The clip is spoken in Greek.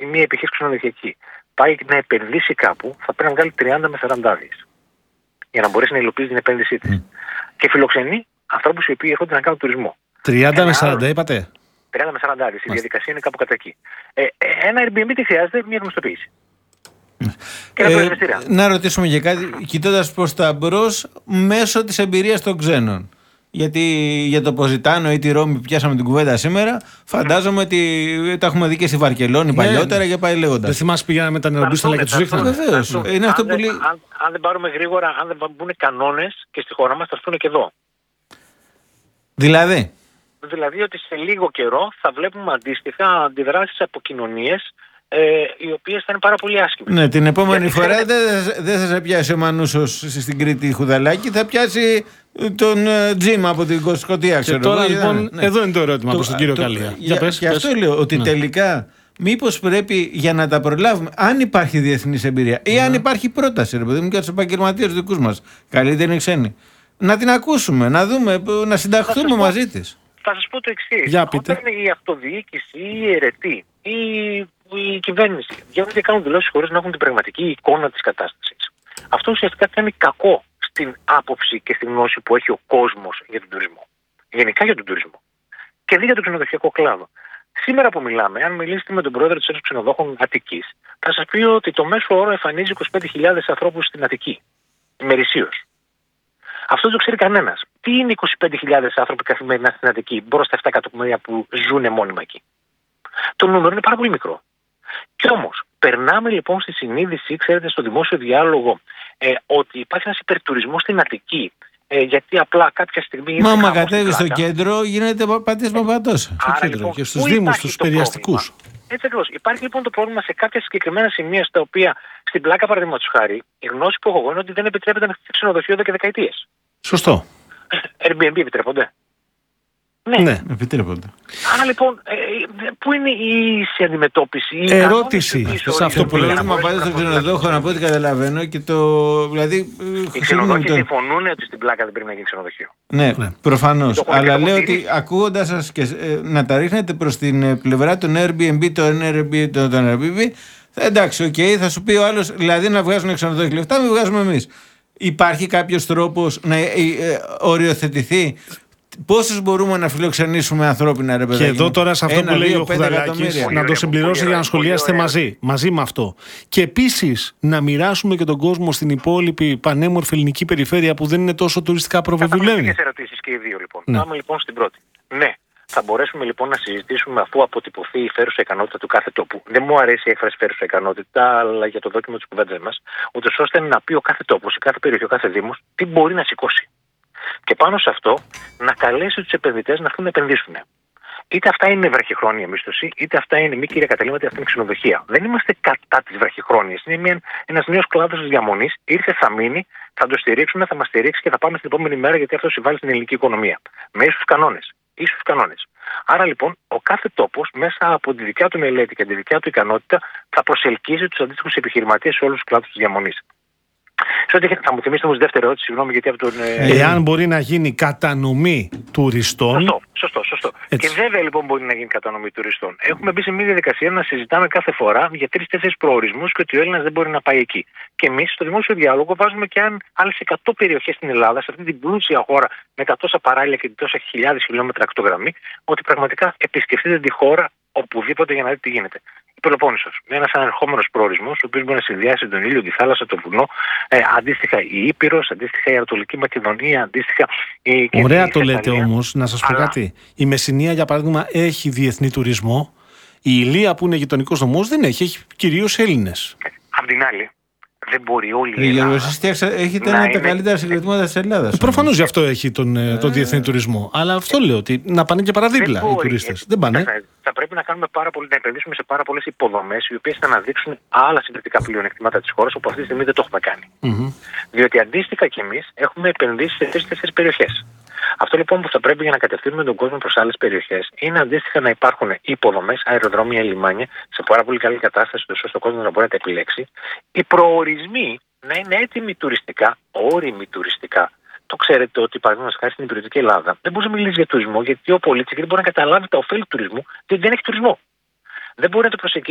ή μια επιχείρηση ξενοδοχειακή πάει να επενδύσει κάπου, θα πρέπει να βγάλει 30 με 40 άδειες για να μπορέσει να υλοποιήσει την επένδυσή της. Και φιλοξενεί ανθρώπους οι οποίοι έρχονται να κάνουν τουρισμό. 30 με 40, είπατε. 30 με 40 άδειες. Η διαδικασία είναι κάπου κατά εκεί. Ένα Airbnb τι χρειάζεται, μια γνωστοποίηση. Να ρωτήσουμε για κάτι, κοιτώντας προς τα μπρος, μέσω της εμπειρίας των ξένων. Γιατί για το Ποζιτάνο ή τη Ρώμη που πιάσαμε την κουβέντα σήμερα, φαντάζομαι ότι τα έχουμε δει και στη Βαρκελόνη παλιότερα και πάει λέγοντας. Δεν θυμάσαι πήγαμε με τα νεροπίστολα και τους ρίχναμε. Βεβαίως. Είναι αυτό που λέει. Αν δεν πάρουμε γρήγορα, αν δεν μπουν κανόνες και στη χώρα μας, θα έρθουν και εδώ. Δηλαδή ότι σε λίγο καιρό θα βλέπουμε αντίστοιχα αντιδράσεις από κοινωνίες οι οποίες θα είναι πάρα πολύ άσχημες. Ναι, την επόμενη φορά δεν θα σε πιάσει ο Μανούσος στην Κρήτη Χουδαλάκη, θα πιάσει τον Τζιμ από την Σκωτία, ξέρω. Και τώρα λοιπόν, εδώ είναι το ερώτημα προς τον κύριο Καλία. Και αυτό λέω, ότι τελικά μήπως πρέπει για να τα προλάβουμε, αν υπάρχει διεθνής εμπειρία ή αν υπάρχει πρόταση, ρε παιδί μου, για τους επαγγελματίες δικούς μας, καλύτεροι είναι ξένοι, να την ακούσουμε, να δούμε, να συνταχθούμε μαζί της. Θα σας πω το εξής. Όταν η αυτοδιοίκηση ή η αιρετή ή η κυβέρνηση βγαίνουν και κάνουν δηλώσεις χωρίς να έχουν την πραγματική εικόνα της κατάστασης, αυτό ουσιαστικά κάνει κακό στην άποψη και στη γνώση που έχει ο κόσμος για τον τουρισμό. Γενικά για τον τουρισμό. Και δει για τον ξενοδοχειακό κλάδο. Σήμερα που μιλάμε, αν μιλήσετε με τον πρόεδρο της Ένωσης Ξενοδόχων Αττικής, θα σας πει ότι το μέσο όρο εμφανίζει 25.000 ανθρώπους στην Αττική. Ημερησίως. Αυτό δεν το ξέρει κανένας. Τι είναι 25.000 άνθρωποι καθημερινά στην Αττική, μπροστά στα 7 εκατομμύρια που ζουν μόνιμα εκεί. Το νούμερο είναι πάρα πολύ μικρό. Κι όμως, περνάμε λοιπόν στη συνείδηση, ξέρετε, στο δημόσιο διάλογο, ότι υπάρχει ένας υπερτουρισμός στην Αττική. Γιατί απλά κάποια στιγμή. Μα άμα κατέβει στο κέντρο, γίνεται πατήσμα παντός. Λοιπόν, και στους δήμους, στους περιαστικούς. Έτσι ακριβώς. Υπάρχει λοιπόν το πρόβλημα σε κάποια συγκεκριμένα σημεία, στα οποία στην Πλάκα, παραδείγματος χάρη, η γνώση που έχω εγώ είναι ότι δεν επιτρέπεται να χτίσει ξενοδοχείο εδώ και δεκαετίες. Σωστό. Airbnb επιτρέπονται. Ναι, επιτρέπονται. Άρα λοιπόν, πού είναι η ίση αντιμετώπιση, η ερώτηση σε αυτό που λέμε. Το πρόβλημα πάντα στον ξενοδόχο, να πω ότι καταλαβαίνω και το. Δηλαδή. Οι ξενοδόχοι συμφωνούν ότι στην Πλάκα δεν πρέπει να γίνει ξενοδοχείο. Ναι, προφανώς. Αλλά λέω ότι ακούγοντας σας και να τα ρίχνετε προς την πλευρά των Airbnb, των Airbnb, εντάξει, οκ, θα σου πει ο άλλος, δηλαδή να βγάζουν ξενοδόχοι λεφτά, μην βγάζουμε εμείς. Υπάρχει κάποιος τρόπος να οριοθετηθεί? Πόσους μπορούμε να φιλοξενήσουμε ανθρώπινα, ρε παιδάκι? Και εδώ τώρα σε αυτό που λέει ο Χουδαλάκης, να το συμπληρώσετε για να σχολιάσετε μαζί με αυτό. Και επίσης να μοιράσουμε και τον κόσμο στην υπόλοιπη πανέμορφη ελληνική περιφέρεια που δεν είναι τόσο τουριστικά προβεβλημένη. Θα ερωτήσεις και οι δύο λοιπόν. Πάμε λοιπόν στην πρώτη. Ναι. Θα μπορέσουμε λοιπόν να συζητήσουμε αφού αποτυπωθεί η φέρουσα ικανότητα του κάθε τόπου. Δεν μου αρέσει η έκφραση φέρουσα ικανότητα, αλλά για το δόκιμο της κουβέντας μας, ούτως ώστε να πει ο κάθε τόπος, η κάθε περιοχή, ο κάθε δήμος, τι μπορεί να σηκώσει. Και πάνω σε αυτό να καλέσει τους επενδυτές να έρθουν να επενδύσουν. Είτε αυτά είναι βραχυχρόνια μίσθωση, είτε αυτά είναι μη κυρία καταλήμματα, αυτά είναι ξενοδοχεία. Δεν είμαστε κατά τις βραχυχρόνιες. Είναι ένας νέος κλάδος της διαμονής. Ήρθε, θα μείνει, θα το στηρίξουμε, θα μας στηρίξει και θα πάμε στην επόμενη μέρα γιατί αυτό συμβάλλει στην ελληνική οικονομία. Με ίσους κανόνες. Άρα λοιπόν ο κάθε τόπος μέσα από τη δικιά του μελέτη και τη δικιά του ικανότητα θα προσελκύσει τους αντίστοιχους επιχειρηματίες σε όλους τους κλάδους της διαμονής. Θα μου θυμίσετε όμως δεύτερη ερώτηση, συγγνώμη, γιατί από τον. Εάν μπορεί να γίνει κατανομή τουριστών. Σωστό. Και βέβαια λοιπόν μπορεί να γίνει κατανομή τουριστών. Έχουμε μπει σε μια διαδικασία να συζητάμε κάθε φορά για 3-4 προορισμούς και ότι ο Έλληνας δεν μπορεί να πάει εκεί. Και εμείς στο δημόσιο διάλογο βάζουμε και άλλες 100 περιοχές στην Ελλάδα, σε αυτή την πλούσια χώρα με τα τόσα παράλια και τόσα χιλιάδες χιλιόμετρα ακτογραμμή, ότι πραγματικά επισκεφτείτε τη χώρα οπουδήποτε για να δείτε τι γίνεται. Η Πελοπόννησος είναι ένας ανερχόμενος προορισμός, ο οποίος μπορεί να συνδυάσει τον ήλιο, τη θάλασσα, το βουνό, αντίστοιχα η Ήπειρος, αντίστοιχα η Ανατολική Μακεδονία, αντίστοιχα η. Ωραία το λέτε όμως, να σας πω κάτι. Η Μεσσηνία, για παράδειγμα, έχει διεθνή τουρισμό. Η Ηλία, που είναι γειτονικός νομός, δεν έχει κυρίως Έλληνες. Απ' την άλλη, δεν μπορεί όλη η Ελλάδα. Έχετε ένα από τα καλύτερα συγκροτήματα της Ελλάδας. Προφανώς γι' αυτό έχει τον διεθνή τουρισμό. Αλλά αυτό λέω, ότι να πάνε και παραδίπλα οι τουρίστες. Δεν πάνε. Θα πρέπει να κάνουμε να επενδύσουμε σε πάρα πολλές υποδομές, οι οποίες θα αναδείξουν άλλα συγκριτικά πλεονεκτήματα της χώρας, όπου αυτή τη στιγμή δεν το έχουμε κάνει. Διότι αντίστοιχα κι εμείς έχουμε επενδύσει σε 3-4 περιοχές. Αυτό λοιπόν που θα πρέπει για να κατευθύνουμε τον κόσμο προς άλλες περιοχές είναι αντίστοιχα να υπάρχουν υποδομές, αεροδρόμια, λιμάνια σε πάρα πολύ καλή κατάσταση, ώστε ο κόσμος να μπορεί να τα επιλέξει. Οι προορισμοί να είναι έτοιμοι τουριστικά, όριμοι τουριστικά. Το ξέρετε ότι παραδείγματος χάρη στην υπηρετική Ελλάδα δεν μπορεί να μιλήσει για τουρισμό, γιατί ο πολίτης δεν μπορεί να καταλάβει τα ωφέλη του τουρισμού, γιατί δεν έχει τουρισμό. Δεν μπορεί να το προσεγγίσει